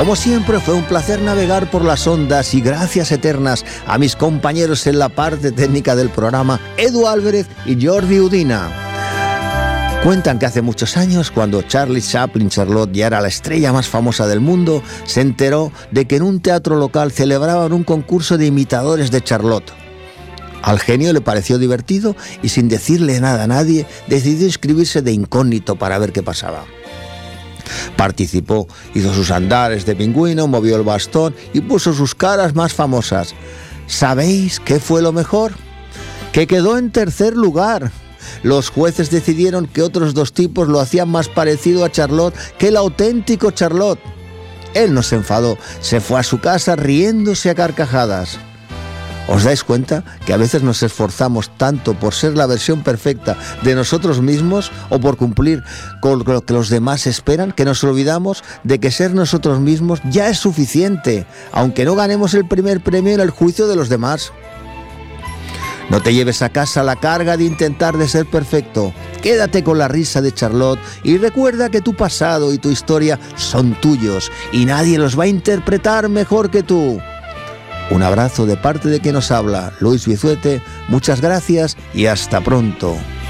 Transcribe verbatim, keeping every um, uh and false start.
Como siempre, fue un placer navegar por las ondas y gracias eternas a mis compañeros en la parte técnica del programa, Edu Álvarez y Jordi Udina. Cuentan que hace muchos años, cuando Charlie Chaplin Charlotte ya era la estrella más famosa del mundo, se enteró de que en un teatro local celebraban un concurso de imitadores de Charlotte. Al genio le pareció divertido y, sin decirle nada a nadie, decidió inscribirse de incógnito para ver qué pasaba. Participó, hizo sus andares de pingüino, movió el bastón y puso sus caras más famosas. ¿Sabéis qué fue lo mejor? Que quedó en tercer lugar. Los jueces decidieron que otros dos tipos lo hacían más parecido a Charlotte que el auténtico Charlotte. Él no se enfadó, se fue a su casa riéndose a carcajadas. ¿Os dais cuenta que a veces nos esforzamos tanto por ser la versión perfecta de nosotros mismos o por cumplir con lo que los demás esperan, que nos olvidamos de que ser nosotros mismos ya es suficiente, aunque no ganemos el primer premio en el juicio de los demás? No te lleves a casa la carga de intentar de ser perfecto. Quédate con la risa de Charlotte y recuerda que tu pasado y tu historia son tuyos y nadie los va a interpretar mejor que tú. Un abrazo de parte de quien nos habla, Luis Bizuete. Muchas gracias y hasta pronto.